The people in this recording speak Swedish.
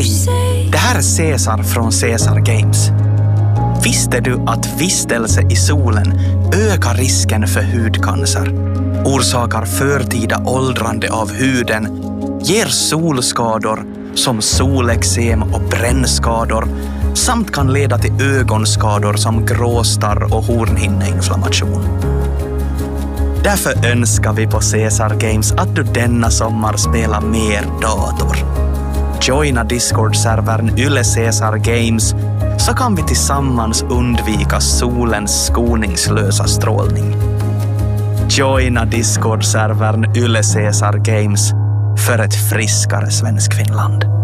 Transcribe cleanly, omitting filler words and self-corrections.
Det här är Cesar från Cesar Games. Visste du att vistelse i solen ökar risken för hudcancer, orsakar förtida åldrande av huden, ger solskador som solexem och brännskador samt kan leda till ögonskador som gråstarr och hornhinneinflammation? Därför önskar vi på Cesar Games att du denna sommar spelar mer dator. Joina Discord-servern Yle Cesar Games så kan vi tillsammans undvika solens skoningslösa strålning. Joina Discord-servern Yle Cesar Games för ett friskare Svenskfinland.